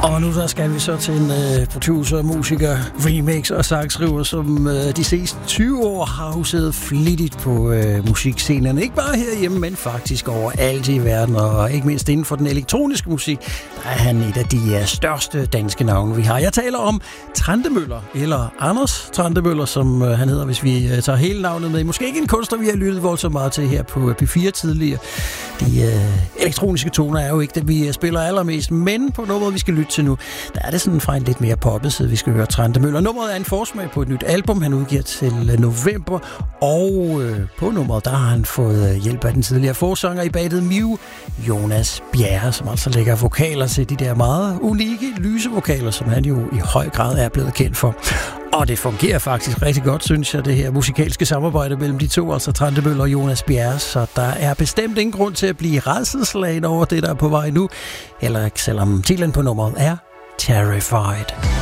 Og nu der skal vi så til en producer, musiker, remix og sangskriver, som de seneste 20 år har huset flittigt på musikscenerne. Ikke bare herhjemme, men faktisk overalt i verden, og ikke mindst inden for den elektroniske musik. Der er han et af de største danske navne, vi har. Jeg taler om Trentemøller, eller Anders Trentemøller, som han hedder, hvis vi tager hele navnet med. Måske ikke en kunstner, vi har lyttet voldsomt meget til her på P4 tidligere. De elektroniske toner er jo ikke det, vi spiller allermest, men på nummeret, vi skal lytte til nu, der er det sådan fra en lidt mere poppet side, vi skal høre Trentemøller. Nummeret er en forsmag på et nyt album, han udgiver til november, og på nummeret, der har han fået hjælp af den tidligere forsanger i bandet Mew, Jonas Bjerre, som altså lægger vokaler til de der meget unikke lysevokaler, som han jo i høj grad er blevet kendt for. Og det fungerer faktisk rigtig godt, synes jeg, det her musikalske samarbejde mellem de to, altså Trentemøller og Jonas Bjerre, så der er bestemt ingen grund til at blive rædselsslagen over det, der er på vej nu, heller ikke selvom titlen på nummeret er Terrified.